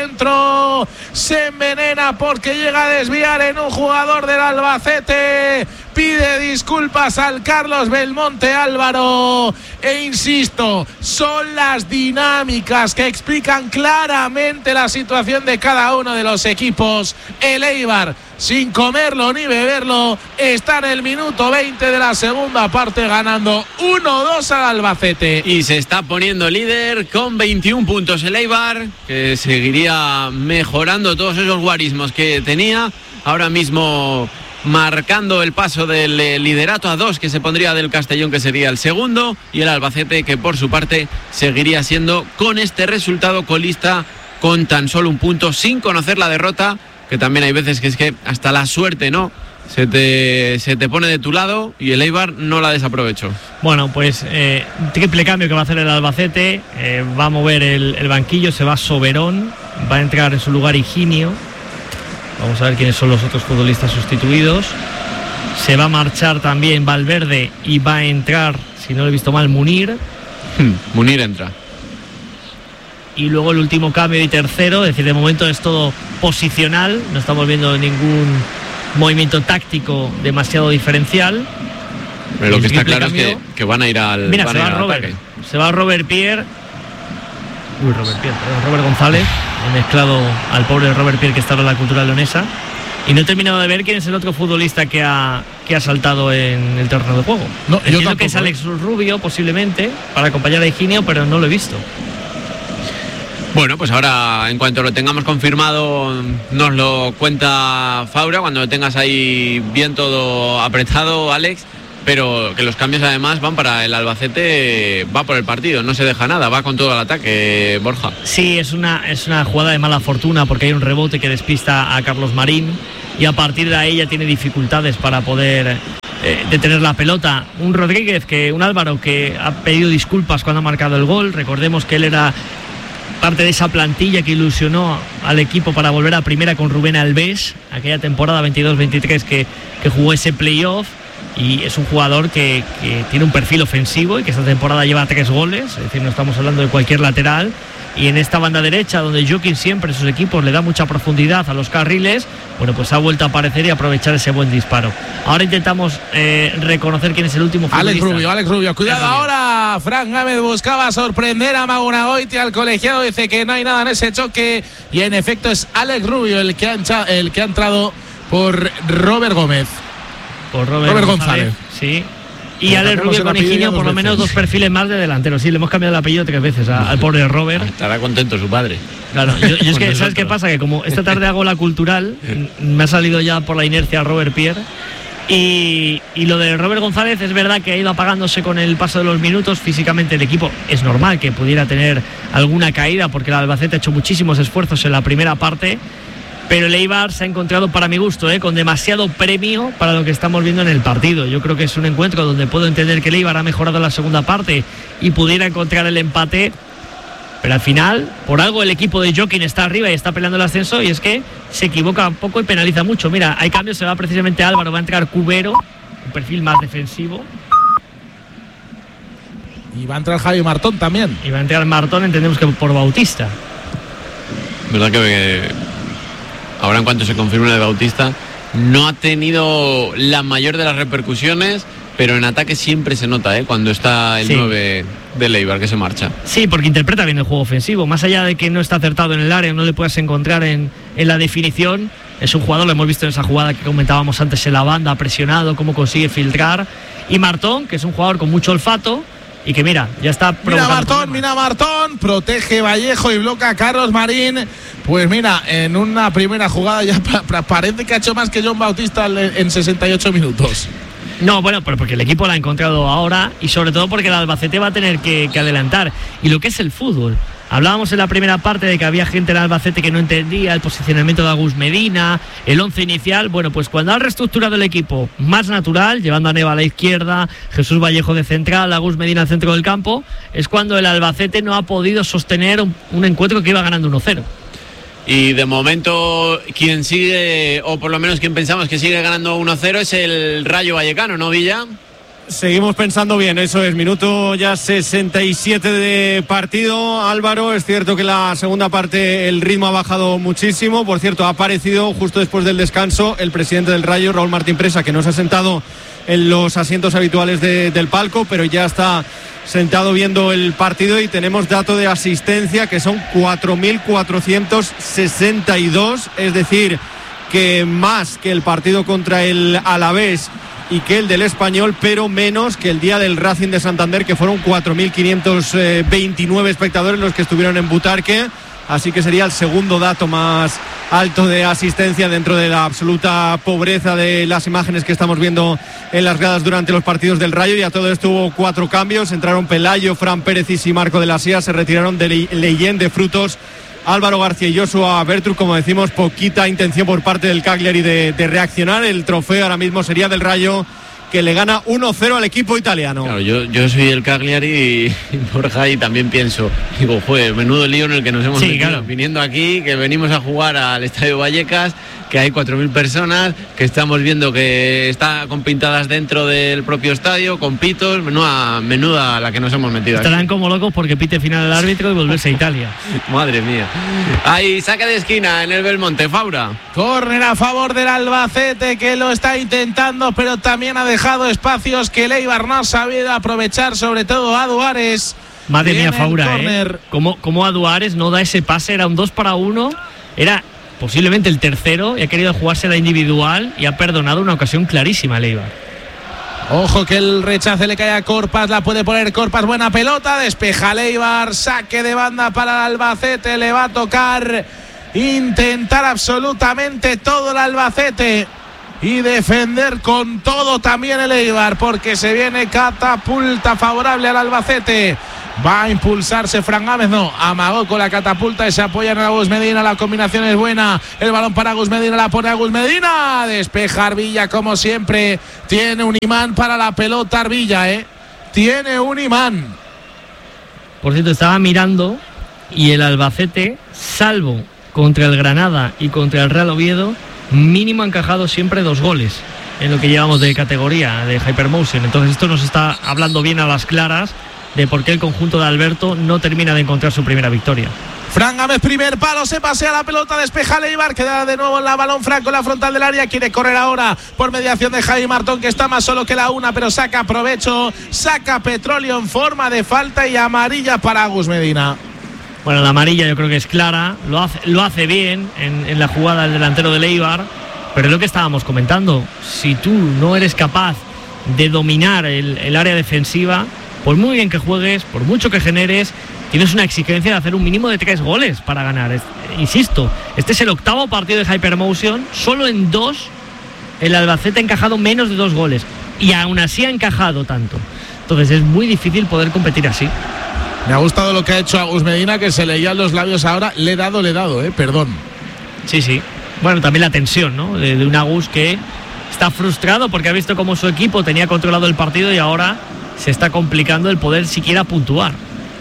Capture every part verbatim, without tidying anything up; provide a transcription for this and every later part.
Dentro se envenena porque llega a desviar en un jugador del Albacete. Pide disculpas al Carlos Belmonte Álvaro. E insisto, son las dinámicas que explican claramente la situación de cada uno de los equipos. El Eibar, sin comerlo ni beberlo, está en el minuto veinte de la segunda parte ganando uno dos al Albacete. Y se está poniendo líder con veintiún puntos el Eibar, que seguiría mejorando todos esos guarismos que tenía. Ahora mismo marcando el paso del liderato a dos que se pondría del Castellón, que sería el segundo, y el Albacete, que por su parte seguiría siendo con este resultado colista con tan solo un punto, sin conocer la derrota, que también hay veces que es que hasta la suerte, ¿no?, se te, se te pone de tu lado, y el Eibar no la desaprovechó. Bueno, pues eh, triple cambio que va a hacer el Albacete. eh, va a mover el, el banquillo, se va Soberón, va a entrar en su lugar Higinio. Vamos a ver quiénes son los otros futbolistas sustituidos. Se va a marchar también Valverde y va a entrar, si no lo he visto mal, Munir. Hmm, Munir entra. Y luego el último cambio y tercero, es decir, de momento es todo posicional, no estamos viendo ningún movimiento táctico demasiado diferencial. Pero lo que está claro cambio, es que, que van a ir al, mira, van se a va ir al Robert, ataque. Se va Robert Pierre. Uy, Robert Pierre, perdón, Robert González. He mezclado al pobre Robert Pierre, que está en la cultura leonesa. Y no he terminado de ver quién es el otro futbolista que ha, que ha saltado en el terreno de juego. No, Entiendo yo tampoco, que es Alex Rubio, posiblemente, para acompañar a Higinio, pero no lo he visto. Bueno, pues ahora, en cuanto lo tengamos confirmado, nos lo cuenta Faura, cuando lo tengas ahí bien todo apretado, Alex. Pero que los cambios además van para el Albacete, va por el partido, no se deja nada, va con todo el ataque, Borja. Sí, es una, es una jugada de mala fortuna, porque hay un rebote que despista a Carlos Marín, y a partir de ahí ya tiene dificultades para poder eh, detener la pelota. Un Rodríguez, que un Álvaro que ha pedido disculpas cuando ha marcado el gol. Recordemos que él era parte de esa plantilla que ilusionó al equipo para volver a primera con Rubén Alves, aquella temporada veintidós veintitrés que, que jugó ese playoff. Y es un jugador que, que tiene un perfil ofensivo y que esta temporada lleva tres goles, es decir, no estamos hablando de cualquier lateral. Y en esta banda derecha, donde Jokin siempre en sus equipos le da mucha profundidad a los carriles, bueno, pues ha vuelto a aparecer y aprovechar ese buen disparo. Ahora intentamos eh, reconocer quién es el último futbolista. Alex Rubio, Alex Rubio, cuidado ahora. Frank Gámez buscaba sorprender a Magunagoiti, al colegiado, dice que no hay nada en ese choque, y en efecto es Alex Rubio el que ha, encha, el que ha entrado por Robert Gómez. Por Robert, Robert González, González. Sí. Y Alex Rubio con Higinio, por lo menos dos perfiles más de delantero. Sí, le hemos cambiado el apellido tres veces a, al pobre Robert. Estará contento su padre. Claro, yo, yo es que, ¿sabes qué pasa? Que como esta tarde hago la cultural, me ha salido ya por la inercia Robert Pierre. Y, y lo de Robert González es verdad que ha ido apagándose con el paso de los minutos. Físicamente el equipo es normal que pudiera tener alguna caída, porque el Albacete ha hecho muchísimos esfuerzos en la primera parte. Pero el Eibar se ha encontrado, para mi gusto, ¿eh? con demasiado premio para lo que estamos viendo en el partido. Yo creo que es un encuentro donde puedo entender que el Eibar ha mejorado en la segunda parte y pudiera encontrar el empate. Pero al final, por algo el equipo de Jokin está arriba y está peleando el ascenso, y es que se equivoca un poco y penaliza mucho. Mira, hay cambios, se va precisamente Álvaro, va a entrar Cubero, un perfil más defensivo. Y va a entrar Javi Martón también. Y va a entrar Martón, entendemos que por Bautista. ¿Verdad que...? Ahora, en cuanto se confirme de Bautista, no ha tenido la mayor de las repercusiones, pero en ataque siempre se nota, ¿eh? Cuando está el sí. nueve del Eibar, que se marcha. Sí, porque interpreta bien el juego ofensivo. Más allá de que no está acertado en el área, no le puedas encontrar en, en la definición, es un jugador, lo hemos visto en esa jugada que comentábamos antes en la banda, presionado, cómo consigue filtrar. Y Martón, que es un jugador con mucho olfato, y que mira, ya está mira Martón, mira Martón, protege Vallejo y bloca a Carlos Marín. Pues mira, en una primera jugada ya pa- pa- parece que ha hecho más que John Bautista en sesenta y ocho minutos. No, bueno, pero porque el equipo la ha encontrado ahora, y sobre todo porque el Albacete va a tener que, que adelantar. Y lo que es el fútbol. Hablábamos en la primera parte de que había gente en Albacete que no entendía el posicionamiento de Agus Medina, el once inicial. Bueno, pues cuando han reestructurado el equipo más natural, llevando a Neva a la izquierda, Jesús Vallejo de central, Agus Medina al centro del campo, es cuando el Albacete no ha podido sostener un, un encuentro que iba ganando uno cero. Y de momento quien sigue, o por lo menos quien pensamos que sigue ganando uno cero, es el Rayo Vallecano, ¿no, Villa? Seguimos pensando bien, eso es, minuto ya sesenta y siete de partido. Álvaro, es cierto que la segunda parte el ritmo ha bajado muchísimo. Por cierto, ha aparecido justo después del descanso el presidente del Rayo, Raúl Martín Presa, que no se ha sentado en los asientos habituales de, del palco, pero ya está sentado viendo el partido, y tenemos dato de asistencia que son cuatro mil cuatrocientos sesenta y dos, es decir, que más que el partido contra el Alavés y que el del Español, pero menos que el día del Racing de Santander, que fueron cuatro mil quinientos veintinueve espectadores los que estuvieron en Butarque. Así que sería el segundo dato más alto de asistencia dentro de la absoluta pobreza de las imágenes que estamos viendo en las gradas durante los partidos del Rayo. Y a todo esto hubo cuatro cambios. Entraron Pelayo, Fran Pérez y Marco de la Sía. Se retiraron de Leyen, de Frutos, Álvaro García y Joshua Bertruk. Como decimos, poquita intención por parte del Cagliari de, de reaccionar. El trofeo ahora mismo sería del Rayo, que le gana uno cero al equipo italiano. Claro, yo, yo soy el Cagliari y, y Borja, y también pienso, digo, joder, menudo lío en el que nos hemos sí, metido, claro. Viniendo aquí, que venimos a jugar al Estadio Vallecas, que hay cuatro mil personas, que estamos viendo que está con pintadas dentro del propio estadio, con pitos, menuda, menuda la que nos hemos metido. Estarán aquí como locos porque pite final el árbitro y volverse a Italia. Madre mía. Ahí, saque de esquina en el Belmonte, Faura. Córner a favor del Albacete, que lo está intentando, pero también ha dejado espacios que el Eibar no ha sabido aprovechar, sobre todo a Duárez. Madre Viene mía, Faura, ¿eh? Como, como a Duárez no da ese pase, era un dos para uno, era posiblemente el tercero, y ha querido jugarse la individual y ha perdonado una ocasión clarísima el Eibar. Ojo que el rechace le cae a Corpas, la puede poner Corpas, buena pelota, despeja el Eibar, saque de banda para el Albacete, le va a tocar intentar absolutamente todo el Albacete y defender con todo también el Eibar, porque se viene catapulta favorable al Albacete. Va a impulsarse Fran Gámez, no, amagó con la catapulta y se apoya en Agus Medina. La combinación es buena, el balón para Agus Medina, la pone Agus Medina, despeja Arvilla como siempre. Tiene un imán para la pelota Arvilla, eh tiene un imán. Por cierto, estaba mirando y el Albacete, salvo contra el Granada y contra el Real Oviedo, mínimo ha encajado siempre dos goles en lo que llevamos de categoría de Hypermotion. Entonces esto nos está hablando bien a las claras de por qué el conjunto de Alberto no termina de encontrar su primera victoria. Fran Gámez, primer palo, se pasea la pelota, despeja Leibar, queda de nuevo en la balón Franco en la frontal del área, quiere correr ahora por mediación de Javi Martón, que está más solo que la una, pero saca provecho, saca Petróleo en forma de falta y amarilla para Agus Medina. Bueno, la amarilla yo creo que es clara, lo hace, lo hace bien en, en la jugada del delantero de Leibar, pero es lo que estábamos comentando, si tú no eres capaz de dominar el, el área defensiva, por muy bien que juegues, por mucho que generes, tienes una exigencia de hacer un mínimo de tres goles para ganar. Es, insisto, este es el octavo partido de Hypermotion, solo en dos el Albacete ha encajado menos de dos goles y aún así ha encajado tanto. Entonces es muy difícil poder competir así. Me ha gustado lo que ha hecho Agus Medina, que se leían los labios ahora, le he dado, le he dado, eh, perdón. Sí, sí. Bueno, también la tensión, ¿no? De, de un Agus que está frustrado porque ha visto cómo su equipo tenía controlado el partido y ahora se está complicando el poder siquiera puntuar.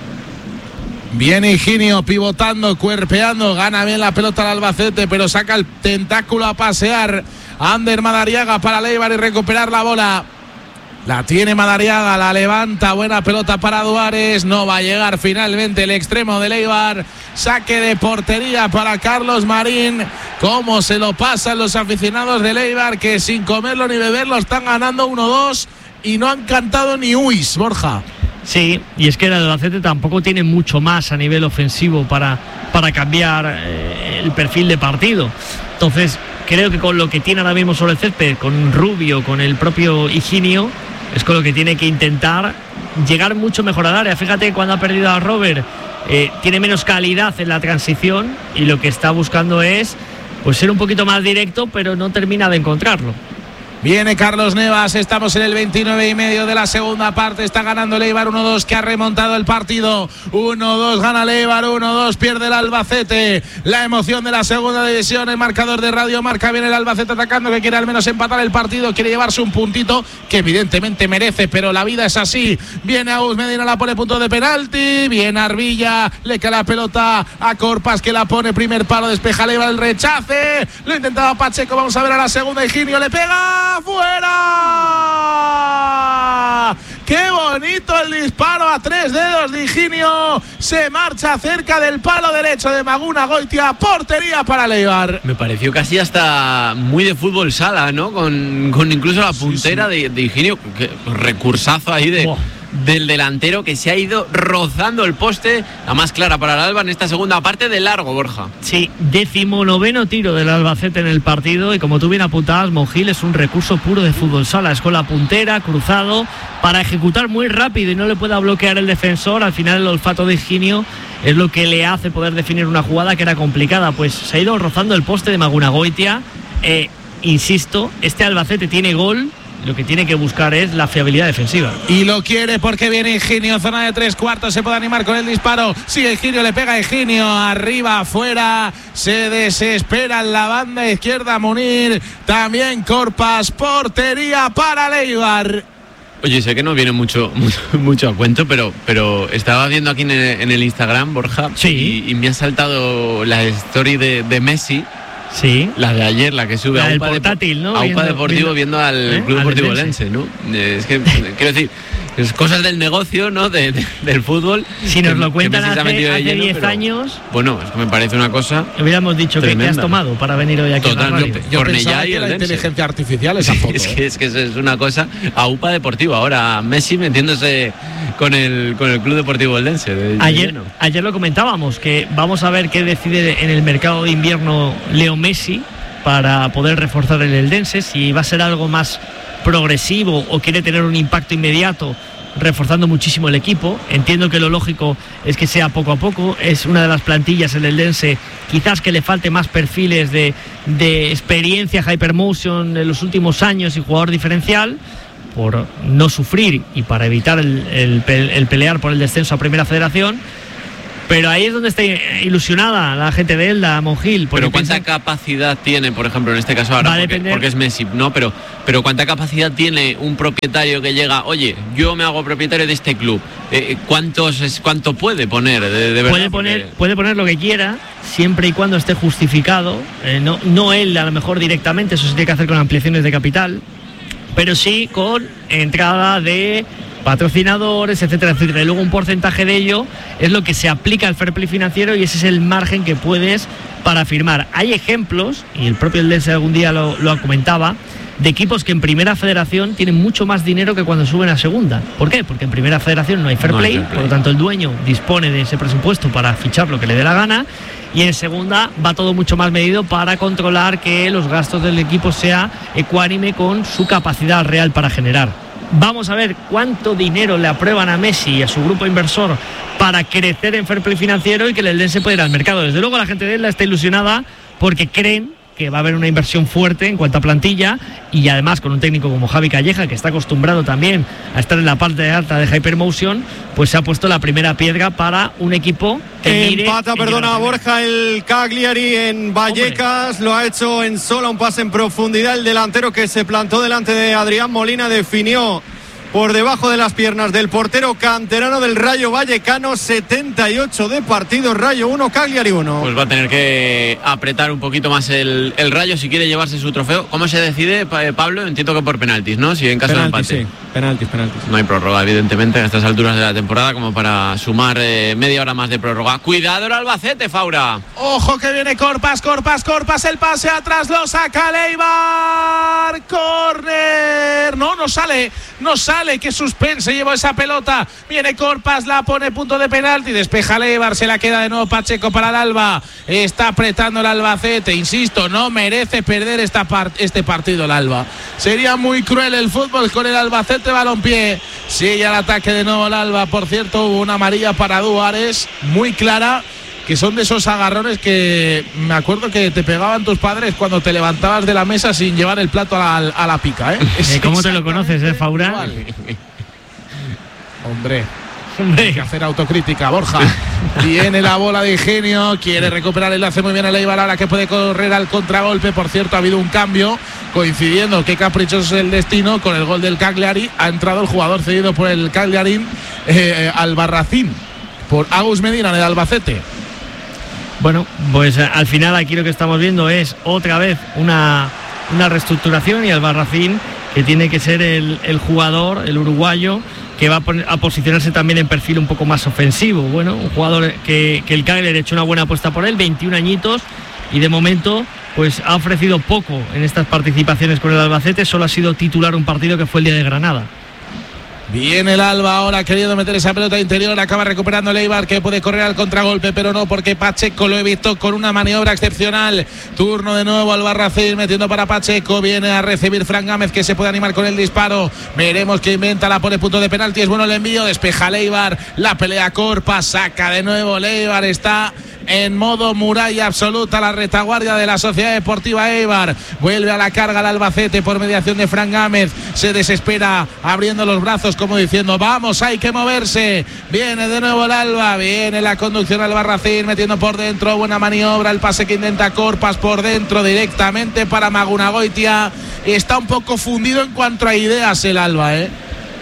Viene Higinio pivotando, cuerpeando, gana bien la pelota al Albacete, pero saca el tentáculo a pasear. Ander Madariaga para Leibar y recuperar la bola. La tiene Madariaga, la levanta, buena pelota para Duárez, no va a llegar finalmente el extremo de Leibar. Saque de portería para Carlos Marín. Cómo se lo pasan los aficionados de Leibar, que sin comerlo ni beberlo están ganando uno dos y no han cantado ni uis, Borja. Sí, y es que el Albacete tampoco tiene mucho más a nivel ofensivo para, para cambiar eh, el perfil de partido. Entonces creo que con lo que tiene ahora mismo sobre el césped, con Rubio, con el propio Higinio, es con lo que tiene que intentar llegar mucho mejor al área. Fíjate, cuando ha perdido a Robert, eh, tiene menos calidad en la transición y lo que está buscando es pues ser un poquito más directo, pero no termina de encontrarlo. Viene Carlos Nevas, estamos en el veintinueve y medio de la segunda parte, está ganando Leibar uno dos, que ha remontado el partido. uno dos gana Leibar, uno dos pierde el Albacete. La emoción de la segunda división, el marcador de Radio Marca, viene el Albacete atacando, que quiere al menos empatar el partido, quiere llevarse un puntito que evidentemente merece, pero la vida es así. Viene Agus Medina, la pone punto de penalti, viene Arvilla, le cae la pelota a Corpas, que la pone primer palo, despeja Leibar, el rechace, lo intentaba Pacheco, vamos a ver a la segunda, Higinio le pega. fuera. ¡Qué bonito el disparo a tres dedos de Higinio! Se marcha cerca del palo derecho de Maguna Goitia. Portería para el Eibar. Me pareció casi hasta muy de fútbol sala, ¿no? Con, con incluso la puntera sí, sí. de, de Higinio. Que, recursazo ahí de... Wow. Del delantero que se ha ido rozando el poste, la más clara para el Alba en esta segunda parte de largo, Borja. Sí, decimonoveno tiro del Albacete en el partido y como tú bien apuntabas, Monjil es un recurso puro de fútbol sala, es con la puntera, cruzado, para ejecutar muy rápido y no le pueda bloquear el defensor. Al final el olfato de Higinio es lo que le hace poder definir una jugada que era complicada, pues se ha ido rozando el poste de Maguna Goitia. Eh, insisto, este Albacete tiene gol. Lo que tiene que buscar es la fiabilidad defensiva. Y lo quiere porque viene Higinio, zona de tres cuartos, se puede animar con el disparo. Sigue Higinio, le pega a Higinio, arriba, afuera, se desespera en la banda izquierda Munir. También Corpas, portería para el Eibar. Oye, sé que no viene mucho mucho, mucho a cuento, pero, pero estaba viendo aquí en el, en el Instagram, Borja, sí. y, y me ha saltado la story de, de Messi. Sí. La de ayer, la que sube la a UPA, portátil, ¿no? a UPA viendo, Deportivo viendo, viendo al ¿eh? Club al Deportivo Lense. Lense, ¿no? Es que, quiero decir, es cosas del negocio, ¿no? De, de, del fútbol. Si nos que, lo cuentan hace diez años. Bueno, es que me parece una cosa. Hubiéramos dicho que te has tomado para venir hoy aquí. Total, a la yo, yo pensaba que era la inteligencia artificial esa foto. es, que, es que es una cosa. A UPA Deportivo, ahora Messi metiéndose con el, con el Club Deportivo Lense. De, ayer, de ayer lo comentábamos, que vamos a ver qué decide en el mercado de invierno Leo Messi para poder reforzar el Eldense, si va a ser algo más progresivo o quiere tener un impacto inmediato reforzando muchísimo el equipo. Entiendo que lo lógico es que sea poco a poco. Es una de las plantillas el Eldense quizás que le falte más perfiles de, de experiencia Hypermotion en los últimos años y jugador diferencial, por no sufrir y para evitar el, el, el pelear por el descenso a Primera Federación. Pero ahí es donde está ilusionada la gente de Elda, Monjil. Pero ¿cuánta piensa... capacidad tiene, por ejemplo, en este caso ahora? Porque, porque es Messi, ¿no? Pero, pero ¿cuánta capacidad tiene un propietario que llega, oye, yo me hago propietario de este club? Eh, ¿cuántos es, ¿Cuánto puede poner? De, de verdad, puede, poner, porque... puede poner lo que quiera, siempre y cuando esté justificado. Eh, no, no él, a lo mejor directamente, eso se tiene que hacer con ampliaciones de capital, pero sí con entrada de patrocinadores, etcétera, etcétera. Y luego un porcentaje de ello es lo que se aplica al fair play financiero y ese es el margen que puedes para firmar. Hay ejemplos, y el propio Eldense algún día lo, lo comentaba, de equipos que en Primera Federación tienen mucho más dinero que cuando suben a Segunda. ¿Por qué? Porque en Primera Federación no hay fair play, no hay fair play. Por lo tanto el dueño dispone de ese presupuesto para fichar lo que le dé la gana, y en Segunda va todo mucho más medido para controlar que los gastos del equipo sea ecuánime con su capacidad real para generar. Vamos a ver cuánto dinero le aprueban a Messi y a su grupo inversor para crecer en fair play financiero y que el Eldense pueda ir al mercado. Desde luego la gente de Elda está ilusionada porque creen que va a haber una inversión fuerte en cuanto a plantilla, y además con un técnico como Javi Calleja, que está acostumbrado también a estar en la parte alta de Hypermotion, pues se ha puesto la primera piedra para un equipo que empata, perdona Borja, el Cagliari en Vallecas. Hombre. Lo ha hecho en sola, un pase en profundidad, el delantero que se plantó delante de Adrián Molina definió por debajo de las piernas del portero canterano del Rayo Vallecano. Setenta y ocho de partido, Rayo uno, Cagliari uno. Pues va a tener que apretar un poquito más el, el Rayo si quiere llevarse su trofeo. ¿Cómo se decide, Pablo? Entiendo que por penaltis, ¿no? Si en caso penaltis, de empate. Sí, penaltis, penaltis. No hay prórroga, evidentemente, a estas alturas de la temporada, como para sumar eh, media hora más de prórroga. Cuidado el Albacete, Faura. Ojo que viene Corpas, Corpas, Corpas, el pase atrás, lo saca Leibar. Córner. No, no sale, no sale. Que suspense llevó esa pelota. Viene Corpas, la pone punto de penalti, despeja Leibar, se la queda de nuevo Pacheco para el Alba. Está apretando el Albacete, insisto, no merece perder esta part- este partido el Alba. Sería muy cruel el fútbol con el Albacete balompié. Sigue al ataque de nuevo el Alba. Por cierto, hubo una amarilla para Duares muy clara, que son de esos agarrones que me acuerdo que te pegaban tus padres cuando te levantabas de la mesa sin llevar el plato a la, a la pica, ¿eh? ¿Cómo te lo conoces, eh, Faura? Hombre, hay que hacer autocrítica, Borja. Viene la bola de Higinio, quiere recuperar el enlace muy bien el Eibar, ahora que puede correr al contragolpe. Por cierto, ha habido un cambio, coincidiendo, qué caprichoso es el destino, con el gol del Cagliari. Ha entrado el jugador cedido por el Cagliari, eh, Albarracín, por Agus Medina en el Albacete. Bueno, pues al final aquí lo que estamos viendo es otra vez una una reestructuración y Albarracín, que tiene que ser el, el jugador, el uruguayo, que va a, poner, a posicionarse también en perfil un poco más ofensivo. Bueno, un jugador que, que el Cagliari ha hecho una buena apuesta por él, veintiún añitos, y de momento pues ha ofrecido poco en estas participaciones con el Albacete. Solo ha sido titular un partido que fue el día de Granada. Viene el Alba ahora queriendo meter esa pelota interior, acaba recuperando el Eibar, que puede correr al contragolpe, pero no, porque Pacheco lo he visto con una maniobra excepcional. Turno de nuevo al Albarracín, metiendo para Pacheco, viene a recibir Fran Gámez, que se puede animar con el disparo. Veremos que inventa, la pone punto de penalti, es bueno el envío, despeja el Eibar, la pelea Corpa, saca de nuevo el Eibar, está en modo muralla absoluta la retaguardia de la Sociedad Deportiva Eibar. Vuelve a la carga el Albacete por mediación de Fran Gámez, se desespera abriendo los brazos como diciendo vamos, hay que moverse. Viene de nuevo el Alba, viene la conducción al Albarracín, metiendo por dentro, buena maniobra, el pase que intenta Corpas por dentro directamente para Magunagoitia. Está un poco fundido en cuanto a ideas el Alba, ¿eh?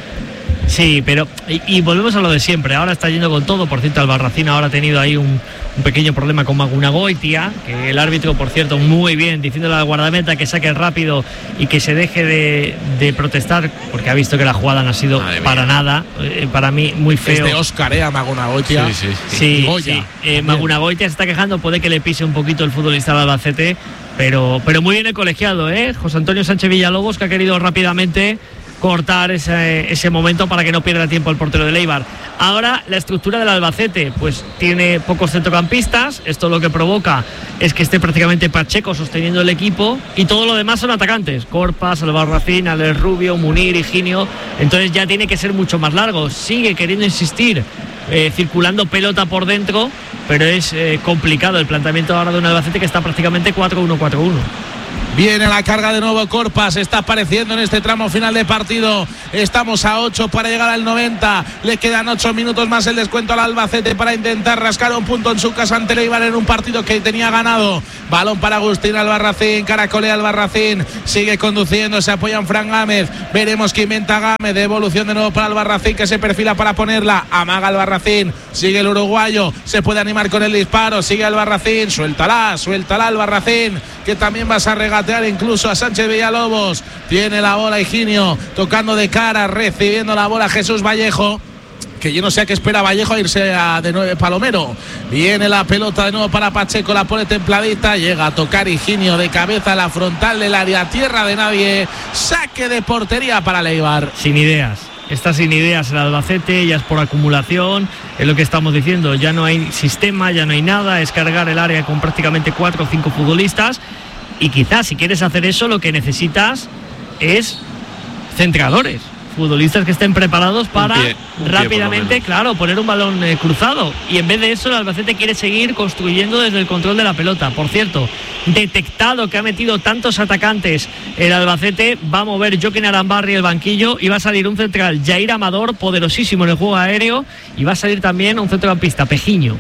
Sí, pero y, y volvemos a lo de siempre. Ahora está yendo con todo. Por cierto, Albarracín ahora ha tenido ahí un, un pequeño problema con Magunagoitia, que el árbitro, por cierto, muy bien, diciéndole al guardameta que saque rápido y que se deje de, de protestar, porque ha visto que la jugada no ha sido Madre para mía. nada. Eh, para mí, muy feo. Es de Óscar, ¿eh? A Magunagoitia. Sí, sí, sí. sí, sí. Eh, Magunagoitia se está quejando, puede que le pise un poquito el futbolista del Albacete, pero, pero muy bien el colegiado, ¿eh? José Antonio Sánchez Villalobos, que ha querido rápidamente cortar ese, ese momento para que no pierda tiempo el portero del Eibar. Ahora la estructura del Albacete pues tiene pocos centrocampistas, esto lo que provoca es que esté prácticamente Pacheco sosteniendo el equipo y todo lo demás son atacantes, Corpas, Albarracín, Alex Rubio, Munir, Higinio, entonces ya tiene que ser mucho más largo. Sigue queriendo insistir eh, circulando pelota por dentro, pero es eh, complicado el planteamiento ahora de un Albacete que está prácticamente cuatro uno cuatro uno. Viene la carga de nuevo Corpas, está apareciendo en este tramo final de partido. Estamos a ocho para llegar al noventa. Le quedan ocho minutos más el descuento al Albacete para intentar rascar un punto en su casa ante el Eibar en un partido que tenía ganado. Balón para Agustín Albarracín, caracolea Albarracín, sigue conduciendo, se apoya en Fran Gámez. Veremos que inventa Gámez, devolución de nuevo para Albarracín, que se perfila para ponerla. Amaga Albarracín, sigue el uruguayo, se puede animar con el disparo, sigue Albarracín, suéltala, suéltala Albarracín, que también vas a regatear incluso a Sánchez Villalobos. Tiene la bola Higinio, tocando de cara, recibiendo la bola Jesús Vallejo, que yo no sé a qué espera Vallejo a irse a de nueve Palomero. Viene la pelota de nuevo para Pacheco, la pone templadita, llega a tocar Higinio de cabeza a la frontal del área, tierra de nadie, saque de portería para Eibar. Sin ideas. Está sin ideas el Albacete, ya es por acumulación, es lo que estamos diciendo, ya no hay sistema, ya no hay nada, es cargar el área con prácticamente cuatro o cinco futbolistas. Y quizás si quieres hacer eso lo que necesitas es centradores, futbolistas que estén preparados para un pie, un rápidamente, claro, poner un balón eh, cruzado. Y en vez de eso el Albacete quiere seguir construyendo desde el control de la pelota. Por cierto, detectado que ha metido tantos atacantes el Albacete, va a mover Joaquín Arambarri el banquillo y va a salir un central, Jair Amador, poderosísimo en el juego aéreo, y va a salir también un centrocampista, Pejiño.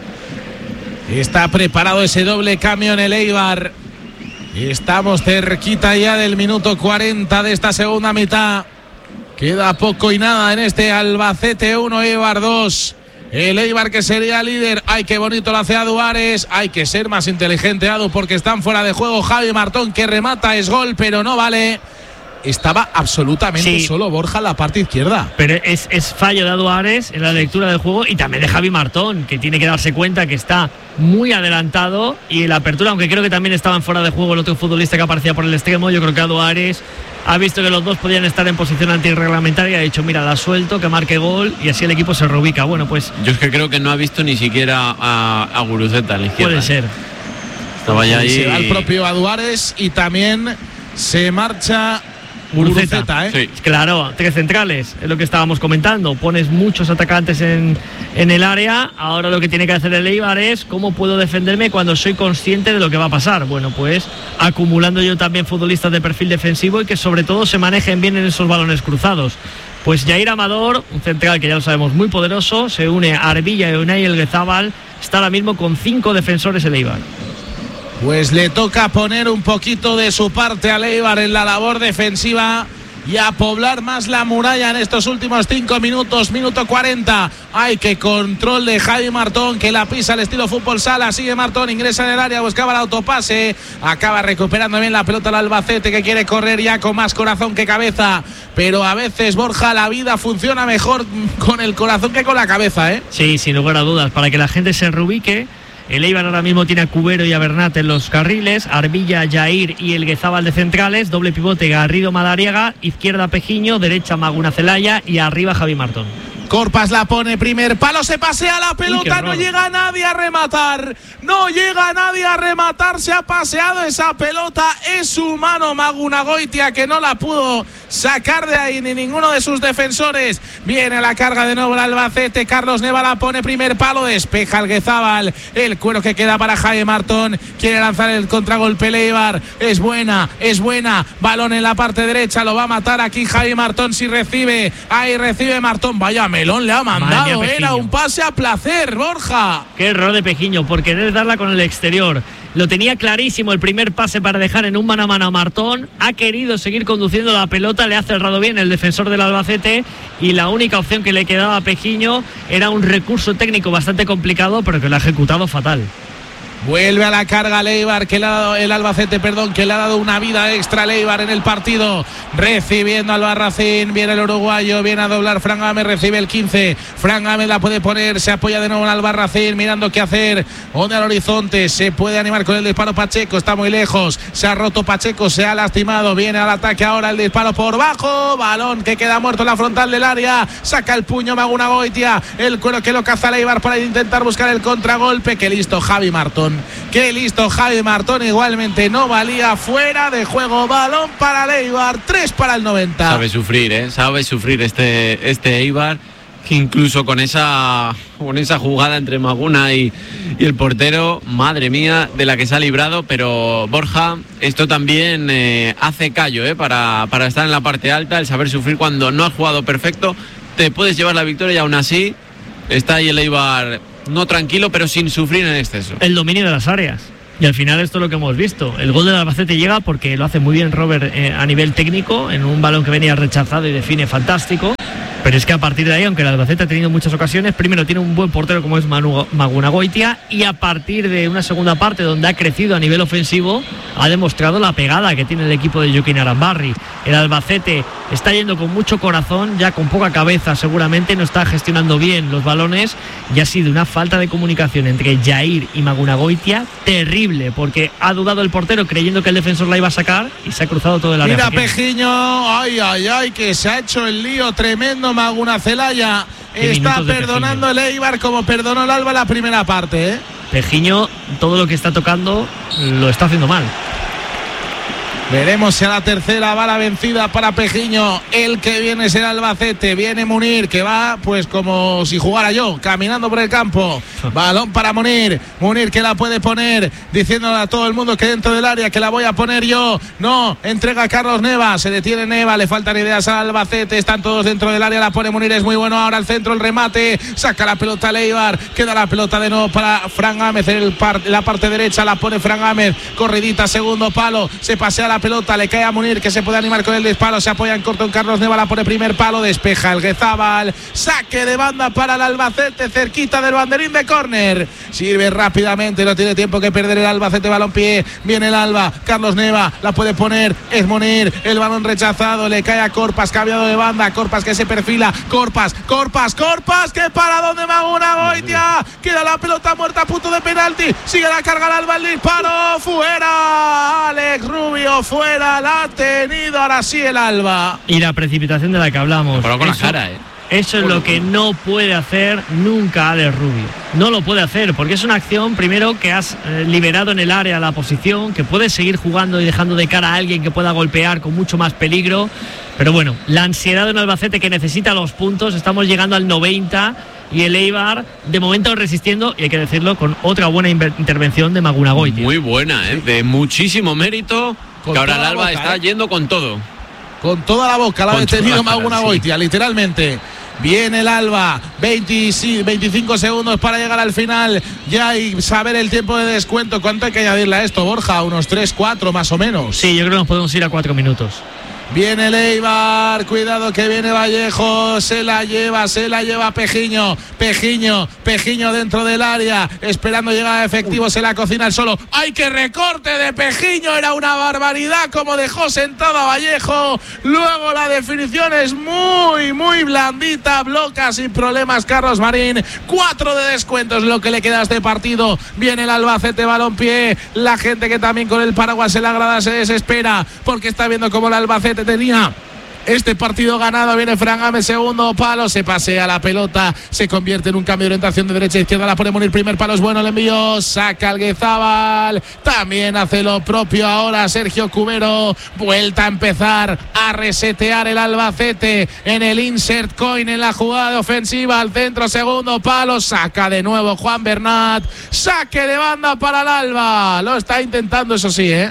Está preparado ese doble cambio en el Eibar. Estamos cerquita ya del minuto cuarenta de esta segunda mitad. Queda poco y nada en este Albacete uno, Eibar dos. El Eibar que sería líder. Ay, qué bonito lo hace Adu Ares. Hay que ser más inteligente, Adu, porque están fuera de juego. Javi Martón que remata, es gol, pero no vale. Estaba absolutamente sí. solo Borja en la parte izquierda. Pero es, es fallo de Adu Ares en la lectura del juego y también de Javi Martón, que tiene que darse cuenta que está muy adelantado y en la apertura, aunque creo que también estaban fuera de juego el otro futbolista que aparecía por el extremo. Yo creo que Adu Ares ha visto que los dos podían estar en posición antirreglamentaria y ha dicho, mira, la suelto, que marque gol, y así el equipo se reubica. Bueno, pues yo es que creo que no ha visto ni siquiera a, a Guruceta a la izquierda. Puede ser. Estaba ya ahí. Se va el propio Adu Ares y también se marcha Guruceta, Guruceta, ¿eh? Sí. Claro, tres centrales, es lo que estábamos comentando. Pones muchos atacantes en, en el área. Ahora lo que tiene que hacer el Eibar es cómo puedo defenderme cuando soy consciente de lo que va a pasar. Bueno, pues acumulando yo también futbolistas de perfil defensivo y que sobre todo se manejen bien en esos balones cruzados. Pues Jair Amador, un central que ya lo sabemos muy poderoso, se une a Arbilla y Unai Elguezábal. Está ahora mismo con cinco defensores el Eibar. Pues le toca poner un poquito de su parte al Eibar en la labor defensiva y a poblar más la muralla en estos últimos cinco minutos, minuto cuarenta. Hay que control de Javi Martón, que la pisa al estilo fútbol sala. Sigue Martón, ingresa en el área, buscaba el autopase, acaba recuperando bien la pelota el Albacete, que quiere correr ya con más corazón que cabeza, pero a veces, Borja, la vida funciona mejor con el corazón que con la cabeza, ¿eh? Sí, sin lugar a dudas, para que la gente se reubique. El Eibar ahora mismo tiene a Cubero y a Bernat en los carriles, Arbilla, Jair y el Guezábal de centrales, doble pivote Garrido, Madariaga, izquierda Pejiño, derecha Maguna Celaya y arriba Javi Martón. Corpas la pone, primer palo, se pasea la pelota. Uy, no llega nadie a rematar, no llega nadie a rematar, se ha paseado esa pelota, es su mano Magunagoitia, que no la pudo sacar de ahí ni ninguno de sus defensores. Viene la carga de nuevo el Albacete, Carlos Neva la pone, primer palo, despeja el Guezábal, el cuero que queda para Jaime Martón, quiere lanzar el contragolpe Eibar, es buena, es buena, balón en la parte derecha, lo va a matar aquí Jaime Martón si recibe, ahí recibe Martón, vaya melón le ha mandado, mía, era un pase a placer, Borja. Qué error de Pejiño por querer darla con el exterior. Lo tenía clarísimo el primer pase para dejar en un mano a mano a Martón. Ha querido seguir conduciendo la pelota, le ha cerrado bien el defensor del Albacete y la única opción que le quedaba a Pejiño era un recurso técnico bastante complicado, pero que lo ha ejecutado fatal. Vuelve a la carga Eibar, que le ha dado el Albacete, perdón, que le ha dado una vida extra a Eibar en el partido. Recibiendo al Barracín, viene el uruguayo, viene a doblar Fran Gámez, recibe el quince. Fran Gámez la puede poner, se apoya de nuevo en Albarracín, mirando qué hacer. Onde al horizonte, se puede animar con el disparo Pacheco, está muy lejos. Se ha roto Pacheco, se ha lastimado. Viene al ataque ahora el disparo por bajo. Balón que queda muerto en la frontal del área. Saca el puño Magunagoitia, el cuero que lo caza Eibar para intentar buscar el contragolpe. Qué listo Javi Martón. Qué listo Javi Martón, igualmente no valía, fuera de juego, balón para el Eibar, tres para el noventa. Sabe sufrir, ¿eh? Sabe sufrir este, este Eibar, que incluso con esa, con esa jugada entre Maguna y, y el portero, madre mía, de la que se ha librado. Pero Borja, esto también eh, hace callo, ¿eh? para, para estar en la parte alta, el saber sufrir cuando no has jugado perfecto, te puedes llevar la victoria y aún así está ahí el Eibar no tranquilo, pero sin sufrir en exceso. El dominio de las áreas. Y al final esto es lo que hemos visto. El gol del Albacete llega porque lo hace muy bien Robert eh, a nivel técnico, en un balón que venía rechazado y define fantástico. Pero es que a partir de ahí, aunque el Albacete ha tenido muchas ocasiones, primero tiene un buen portero como es Manu Magunagoitia, y a partir de una segunda parte donde ha crecido a nivel ofensivo, ha demostrado la pegada que tiene el equipo de Joaquín Arambarri. El Albacete está yendo con mucho corazón, ya con poca cabeza seguramente, no está gestionando bien los balones, y ha sido una falta de comunicación entre Jair y Magunagoitia terrible, porque ha dudado el portero creyendo que el defensor la iba a sacar y se ha cruzado todo el área. Mira Pejiño, ay, ay, ay, que se ha hecho el lío tremendo Maguna Celaya. Está perdonando el Eibar como perdonó el Alba la primera parte, ¿eh? Pejiño, todo lo que está tocando lo está haciendo mal. Veremos si a la tercera va la vencida para Pejiño. El que viene es el Albacete. Viene Munir, que va pues como si jugara yo, caminando por el campo. Balón para Munir. Munir que la puede poner, diciéndole a todo el mundo que dentro del área que la voy a poner yo. No, entrega a Carlos Neva. Se detiene Neva, le faltan ideas al Albacete. Están todos dentro del área, la pone Munir, es muy bueno. Ahora al centro, el remate. Saca la pelota Eibar. Queda la pelota de nuevo para Fran Gámez. En el par, la parte derecha la pone Fran Gámez. Corridita, segundo palo. Se pasea la pelota, le cae a Munir, que se puede animar con el disparo, se apoya en corto en Carlos Neva, la pone primer palo, despeja el Guezábal, saque de banda para el Albacete, cerquita del banderín de córner, sirve rápidamente, no tiene tiempo que perder el Albacete, balón-pie, viene el Alba, Carlos Neva, la puede poner, es Munir, el balón rechazado, le cae a Corpas, cambiado de banda, Corpas que se perfila, Corpas, Corpas, Corpas, que para donde Magunagoitia, queda la pelota muerta a punto de penalti, sigue la carga el Alba, el disparo, fuera, Alex Rubio, fuera, la ha tenido ahora sí el Alba. Y la precipitación de la que hablamos. Pero con eso, la cara, ¿eh? Eso es lo que no puede hacer nunca Alex Rubio. No lo puede hacer porque es una acción, primero, que has eh, liberado en el área la posición, que puedes seguir jugando y dejando de cara a alguien que pueda golpear con mucho más peligro. Pero bueno, la ansiedad de un Albacete que necesita los puntos. Estamos llegando al noventa y el Eibar de momento resistiendo, y hay que decirlo, con otra buena intervención de Magunagoitia. Muy buena, ¿eh? De muchísimo mérito. Con que ahora el Alba boca, está ¿eh? yendo con todo. Con toda la boca la ha detenido Magunagoitia, sí. Literalmente. Viene el Alba, veinte, veinticinco segundos para llegar al final. Ya y saber el tiempo de descuento. ¿Cuánto hay que añadirle a esto, Borja? Unos tres, cuatro más o menos. Sí, yo creo que nos podemos ir a cuatro minutos. Viene el Eibar, cuidado que viene Vallejo, se la lleva, se la lleva Pejiño, Pejiño, Pejiño dentro del área, esperando llegar a efectivo, se la cocina el solo. ¡Ay, qué recorte de Pejiño! Era una barbaridad como dejó sentado a Vallejo. Luego la definición es muy, muy blandita, bloca sin problemas Carlos Marín. Cuatro de descuento es lo que le queda a este partido. Viene el Albacete balompié, la gente que también con el paraguas en la grada se desespera porque está viendo cómo el Albacete tenía este partido ganado. Viene Fran Gámez, segundo palo, se pasea la pelota, se convierte en un cambio de orientación de derecha a izquierda, la pone Munir, primer palo es bueno, el envío, saca Alguizábal, también hace lo propio ahora Sergio Cubero, vuelta a empezar a resetear el Albacete en el insert coin en la jugada ofensiva, al centro, segundo palo, saca de nuevo Juan Bernat, saque de banda para el Alba, lo está intentando, eso sí, eh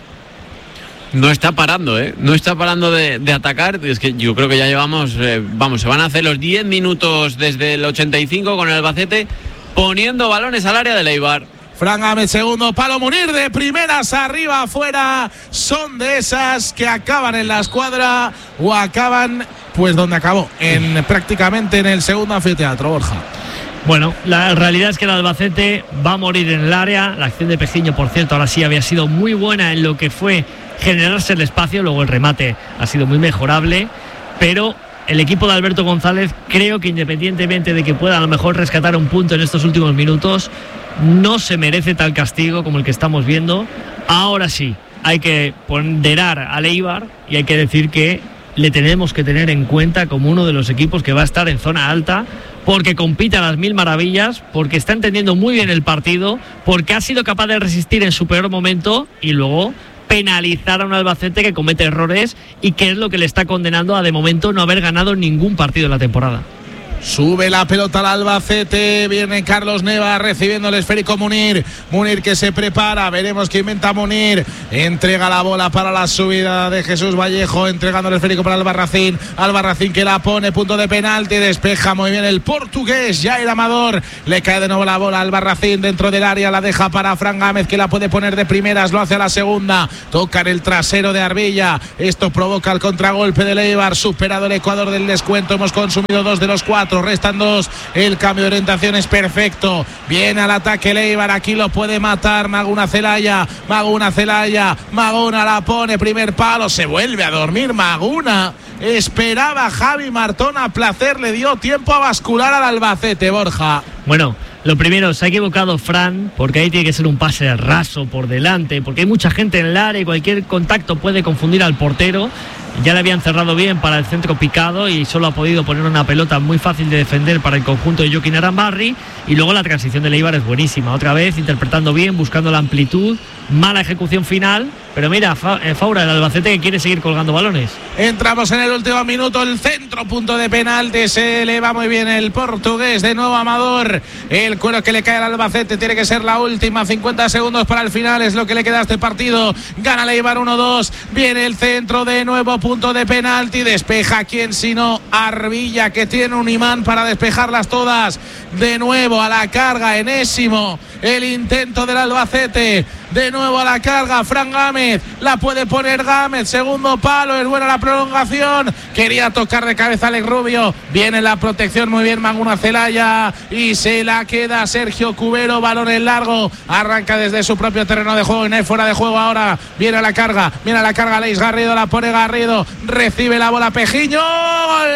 No está parando, ¿eh? No está parando de, de atacar. Es que yo creo que ya llevamos, eh, vamos, se van a hacer los diez minutos desde el ochenta y cinco con el Albacete poniendo balones al área del Eibar. Fran Gámez, segundo palo, Munir de primeras, arriba, afuera. Son de esas que acaban en la escuadra o acaban, pues donde acabó, en prácticamente en el segundo anfiteatro, Borja. Bueno, la realidad es que el Albacete va a morir en el área. La acción de Pejiño, por cierto, ahora sí había sido muy buena en lo que fue generarse el espacio, luego el remate ha sido muy mejorable, pero el equipo de Alberto González, creo que independientemente de que pueda a lo mejor rescatar un punto en estos últimos minutos, no se merece tal castigo como el que estamos viendo. Ahora sí, hay que ponderar al Eibar y hay que decir que le tenemos que tener en cuenta como uno de los equipos que va a estar en zona alta, porque compite a las mil maravillas, porque está entendiendo muy bien el partido, porque ha sido capaz de resistir en su peor momento y luego penalizar a un Albacete que comete errores y que es lo que le está condenando a de momento no haber ganado ningún partido en la temporada. Sube la pelota al Albacete, viene Carlos Neva recibiendo el esférico Munir, Munir que se prepara, veremos qué inventa Munir, entrega la bola para la subida de Jesús Vallejo, entregando el esférico para Albarracín, Albarracín que la pone, punto de penalti, despeja muy bien el portugués Jair Amador, le cae de nuevo la bola a Albarracín dentro del área, la deja para Fran Gámez que la puede poner de primeras, lo hace a la segunda, toca en el trasero de Arbilla, esto provoca el contragolpe del Eibar, superado el Ecuador del descuento, hemos consumido dos de los cuatro, restan dos, el cambio de orientación es perfecto, viene al ataque el Eibar, aquí lo puede matar Maguna Celaya, Maguna Celaya, Maguna la pone, primer palo, se vuelve a dormir Maguna, esperaba Javi Martón a placer, le dio tiempo a bascular al Albacete, Borja. Bueno, lo primero, se ha equivocado Fran, porque ahí tiene que ser un pase raso por delante, porque hay mucha gente en el área y cualquier contacto puede confundir al portero. Ya le habían cerrado bien para el centro picado y solo ha podido poner una pelota muy fácil de defender para el conjunto de Joaquín Arambarri. Y luego la transición de Eibar es buenísima, otra vez interpretando bien, buscando la amplitud, mala ejecución final, pero mira, Faura, el Albacete que quiere seguir colgando balones. Entramos en el último minuto, el centro, punto de penalti, se eleva muy bien el portugués, de nuevo Amador, el cuero que le cae al Albacete, tiene que ser la última, cincuenta segundos para el final, es lo que le queda a este partido, gana el Eibar uno dos, viene el centro, de nuevo punto de penalti, despeja quien sino Arbilla, que tiene un imán para despejarlas todas, de nuevo a la carga, enésimo el intento del Albacete, de nuevo a la carga, Fran Gámez, la puede poner Gámez, segundo palo, es buena la prolongación, quería tocar de cabeza Alex Rubio, viene la protección muy bien Maguna Celaya y se la queda Sergio Cubero, balón en largo, arranca desde su propio terreno de juego y no hay fuera de juego ahora, viene a la carga, viene a la carga Leis Garrido, la pone Garrido, recibe la bola Pejiño, gol,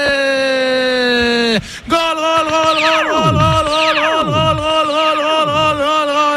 gol, gol, gol, gol, gol, gol, gol, gol, gol, gol, gol, gol, gol, gol, gol,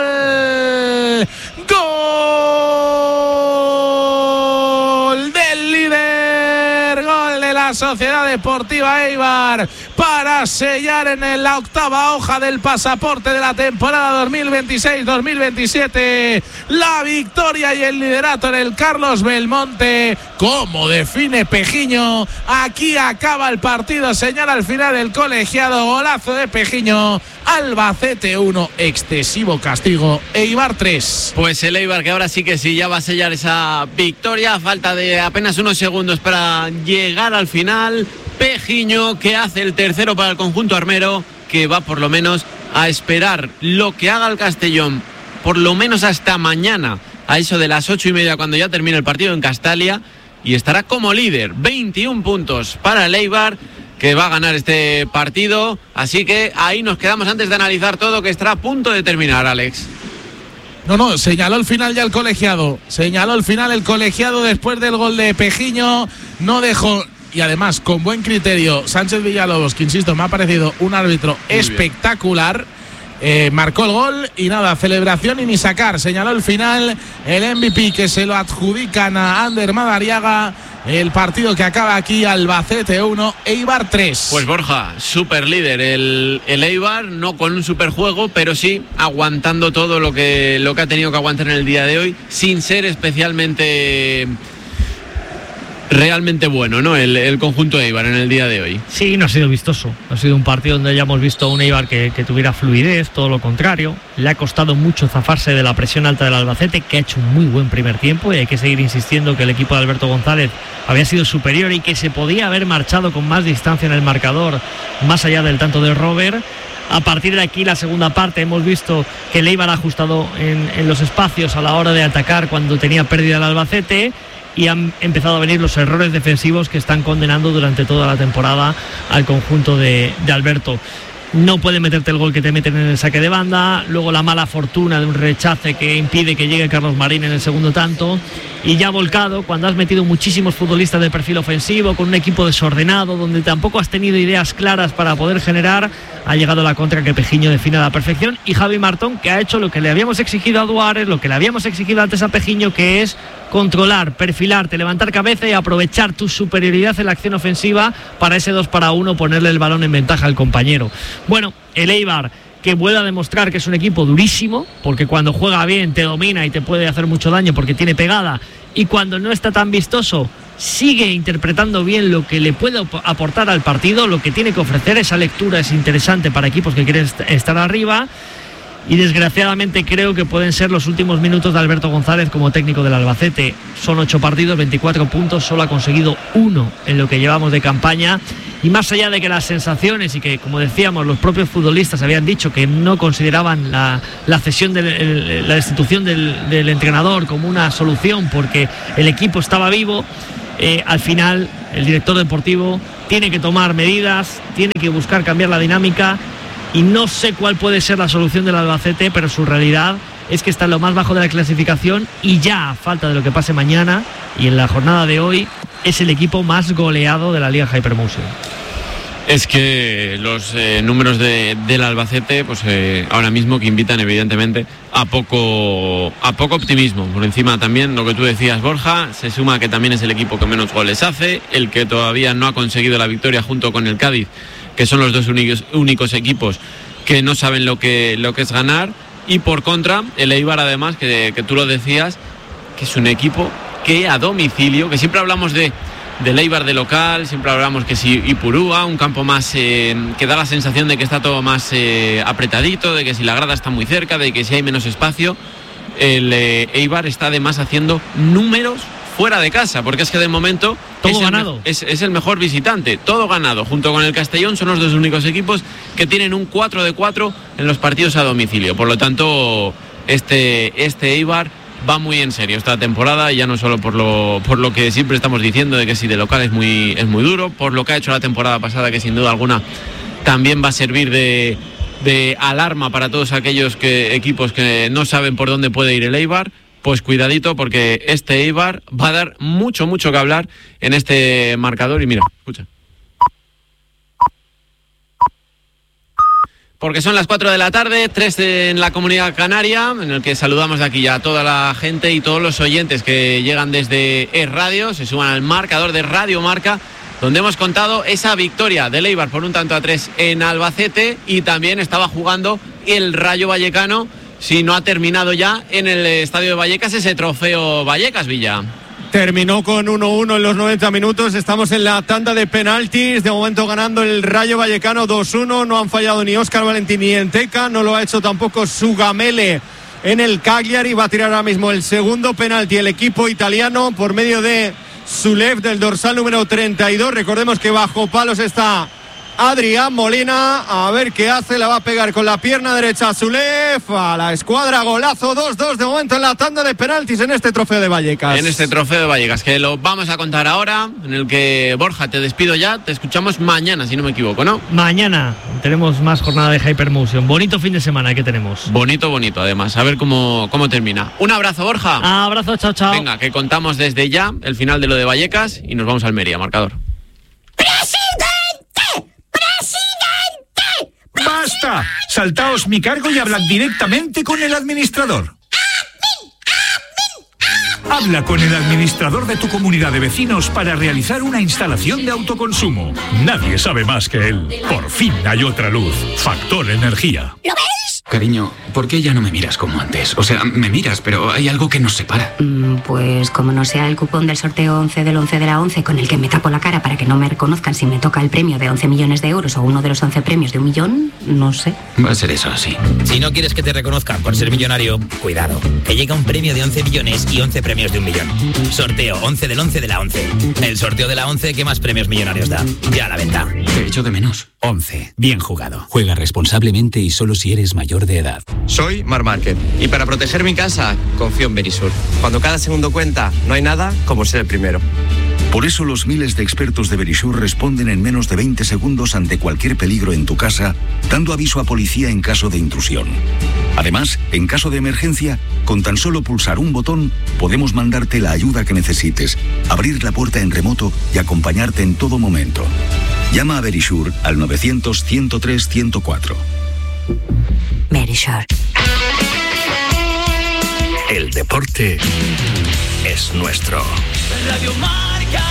gol del líder, gol de la Sociedad Deportiva Eibar para sellar en la octava hoja del pasaporte de la temporada dos mil veintiséis dos mil veintisiete la victoria y el liderato en el Carlos Belmonte. Como define Pejiño, aquí acaba el partido, señala al final el colegiado, golazo de Pejiño, Albacete uno, excesivo castigo, Eibar tres. Pues el Eibar que ahora sí que sí, ya va a sellar esa victoria, a falta de apenas unos segundos para llegar al final. Pejiño que hace el tercero para el conjunto armero, que va por lo menos a esperar lo que haga el Castellón, por lo menos hasta mañana, a eso de las ocho y media cuando ya termine el partido en Castalia, y estará como líder. veintiún puntos para el Eibar, que va a ganar este partido. Así que ahí nos quedamos antes de analizar todo, que estará a punto de terminar, Alex. No, no, señaló el final ya el colegiado. Señaló el final el colegiado después del gol de Pejiño. No dejó, y además con buen criterio, Sánchez Villalobos, que insisto, me ha parecido un árbitro Muy espectacular. Eh, marcó el gol y nada, celebración y ni sacar. Señaló el final, el M V P que se lo adjudican a Ander Madariaga. El partido que acaba aquí, Albacete uno, Eibar tres. Pues Borja, super líder el, el Eibar, no con un super juego, pero sí aguantando todo lo que, lo que ha tenido que aguantar en el día de hoy, sin ser especialmente realmente bueno, ¿no? El, el conjunto de Eibar en el día de hoy. Sí, no ha sido vistoso. Ha sido un partido donde hayamos visto un Eibar que, que tuviera fluidez, todo lo contrario. Le ha costado mucho zafarse de la presión alta del Albacete, que ha hecho un muy buen primer tiempo, y hay que seguir insistiendo que el equipo de Alberto González había sido superior y que se podía haber marchado con más distancia en el marcador, más allá del tanto de Robert. A partir de aquí, la segunda parte, hemos visto que el Eibar ha ajustado en, en los espacios a la hora de atacar cuando tenía pérdida el Albacete, y han empezado a venir los errores defensivos que están condenando durante toda la temporada al conjunto de, de Alberto. No puede meterte el gol que te meten en el saque de banda, luego la mala fortuna de un rechace que impide que llegue Carlos Marín en el segundo tanto, y ya volcado, cuando has metido muchísimos futbolistas de perfil ofensivo, con un equipo desordenado, donde tampoco has tenido ideas claras para poder generar, ha llegado la contra que Pejiño define a la perfección, y Javi Martón, que ha hecho lo que le habíamos exigido a Duárez, lo que le habíamos exigido antes a Pejiño, que es controlar, perfilarte, levantar cabeza y aprovechar tu superioridad en la acción ofensiva para ese dos para uno, ponerle el balón en ventaja al compañero. Bueno, el Eibar, que vuelve a demostrar que es un equipo durísimo, porque cuando juega bien te domina y te puede hacer mucho daño porque tiene pegada, y cuando no está tan vistoso sigue interpretando bien lo que le puede aportar al partido, lo que tiene que ofrecer. Esa lectura es interesante para equipos que quieren estar arriba, y desgraciadamente creo que pueden ser los últimos minutos de Alberto González como técnico del Albacete. Son ocho partidos, veinticuatro puntos, solo ha conseguido uno en lo que llevamos de campaña, y más allá de que las sensaciones, y que como decíamos los propios futbolistas habían dicho que no consideraban la, la cesión de el, la destitución del, del entrenador como una solución porque el equipo estaba vivo, eh, al final el director deportivo tiene que tomar medidas, tiene que buscar cambiar la dinámica. Y no sé cuál puede ser la solución del Albacete, pero su realidad es que está en lo más bajo de la clasificación, y ya a falta de lo que pase mañana y en la jornada de hoy es el equipo más goleado de la Liga Hypermotion. Es que los eh, números de, del Albacete, pues eh, ahora mismo que invitan evidentemente a poco a poco optimismo. Por encima también lo que tú decías, Borja, se suma que también es el equipo que menos goles hace, el que todavía no ha conseguido la victoria junto con el Cádiz, que son los dos únicos, únicos equipos que no saben lo que, lo que es ganar. Y por contra, el Eibar, además, que, que tú lo decías, que es un equipo que a domicilio, que siempre hablamos de del Eibar de local, siempre hablamos que si Ipurúa, un campo más eh, que da la sensación de que está todo más eh, apretadito, de que si la grada está muy cerca, de que si hay menos espacio. El eh, Eibar está además haciendo números fuera de casa, porque es que de momento todo es ganado. El, es, es el mejor visitante, todo ganado. Junto con el Castellón son los dos únicos equipos que tienen un cuatro de cuatro en los partidos a domicilio. Por lo tanto, este, este Eibar va muy en serio esta temporada, ya no solo por lo por lo que siempre estamos diciendo de que si de local es muy es muy duro, por lo que ha hecho la temporada pasada, que sin duda alguna también va a servir de, de alarma para todos aquellos que, equipos que no saben por dónde puede ir el Eibar. Pues cuidadito, porque este Eibar va a dar mucho, mucho que hablar en este marcador. Y mira, escucha. Porque son las cuatro de la tarde, tres en la Comunidad Canaria, en el que saludamos de aquí ya a toda la gente y todos los oyentes que llegan desde Es Radio, se suman al marcador de Radio Marca, donde hemos contado esa victoria del Eibar por un tanto a tres en Albacete, y también estaba jugando el Rayo Vallecano, si no ha terminado ya en el estadio de Vallecas ese trofeo Vallecas, Villa. Terminó con uno uno en los noventa minutos. Estamos en la tanda de penaltis. De momento ganando el Rayo Vallecano dos uno. No han fallado ni Óscar Valentín ni Enteca. No lo ha hecho tampoco Sugamele en el Cagliari. Va a tirar ahora mismo el segundo penalti el equipo italiano por medio de Sulev, del dorsal número treinta y dos. Recordemos que bajo palos está Adrián Molina, a ver qué hace, la va a pegar con la pierna derecha a Zulef, a la escuadra, golazo, dos dos de momento en la tanda de penaltis en este trofeo de Vallecas. En este trofeo de Vallecas, que lo vamos a contar ahora, en el que, Borja, te despido ya, te escuchamos mañana, si no me equivoco, ¿no? Mañana tenemos más jornada de Hypermotion, bonito fin de semana que tenemos. Bonito, bonito, además, a ver cómo, cómo termina. Un abrazo, Borja. Abrazo, chao, chao. Venga, que contamos desde ya el final de lo de Vallecas y nos vamos a Almería, marcador. ¡Basta! Saltaos mi cargo y hablad directamente con el administrador. Habla con el administrador de tu comunidad de vecinos para realizar una instalación de autoconsumo. Nadie sabe más que él. Por fin hay otra luz. Factor Energía. ¿Lo ves? Cariño, ¿por qué ya no me miras como antes? O sea, me miras, pero hay algo que nos separa. Mm, pues como no sea el cupón del sorteo once del once de la once con el que me tapo la cara para que no me reconozcan si me toca el premio de once millones de euros o uno de los once premios de un millón, no sé. Va a ser eso así. Si no quieres que te reconozcan por ser millonario, cuidado, que llega un premio de once millones y once premios de un millón. Sorteo once del once de la once. El sorteo de la once que más premios millonarios da. Ya a la venta. Te echo de menos. once. Bien jugado. Juega responsablemente y solo si eres mayor de edad. Soy Mar Márquez y para proteger mi casa confío en Verisur. Cuando cada segundo cuenta, no hay nada como ser el primero. Por eso los miles de expertos de Verisur responden en menos de veinte segundos ante cualquier peligro en tu casa, dando aviso a policía en caso de intrusión. Además, en caso de emergencia, con tan solo pulsar un botón, podemos mandarte la ayuda que necesites, abrir la puerta en remoto y acompañarte en todo momento. Llama a Verisur al novecientos, ciento tres, ciento cuatro. Verisur. El deporte es nuestro. Radio Marca.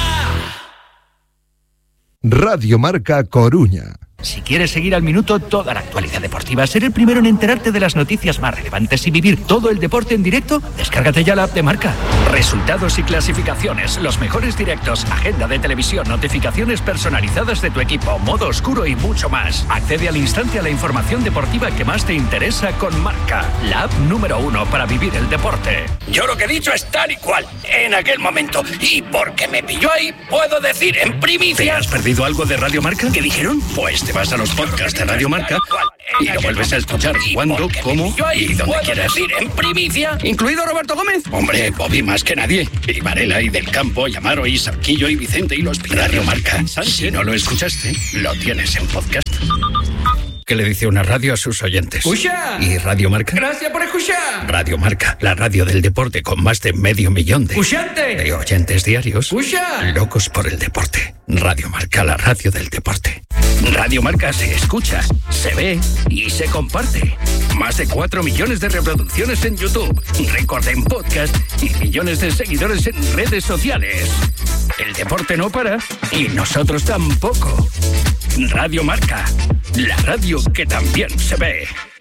Radio Marca Coruña. Si quieres seguir al minuto toda la actualidad deportiva, ser el primero en enterarte de las noticias más relevantes y vivir todo el deporte en directo, descárgate ya la app de Marca. Resultados y clasificaciones, los mejores directos, agenda de televisión, notificaciones personalizadas de tu equipo, modo oscuro y mucho más. Accede al instante a la información deportiva que más te interesa con Marca, la app número uno para vivir el deporte. Yo lo que he dicho es tal y cual, en aquel momento. Y porque me pilló ahí, puedo decir en primicia... ¿Te has perdido algo de Radio Marca? ¿Qué dijeron? Pues te vas a los podcasts de Radio Marca y lo vuelves a escuchar cuando, cómo y donde quieras. Decir en primicia, incluido Roberto Gómez. Hombre, Bobby más que nadie. Y Varela y Del Campo, y Amaro y Sarquillo y Vicente y los Radio Marca. Si no lo escuchaste, lo tienes en podcast. Que le dice una radio a sus oyentes. ¡Escucha! Y Radio Marca. Gracias por escuchar. Radio Marca, la radio del deporte con más de medio millón de, de oyentes diarios. ¡Escucha! Locos por el deporte. Radio Marca, la radio del deporte. Radio Marca se escucha, se ve y se comparte. Más de cuatro millones de reproducciones en YouTube, récord en podcast y millones de seguidores en redes sociales. El deporte no para y nosotros tampoco. Radio Marca, la radio que también se ve.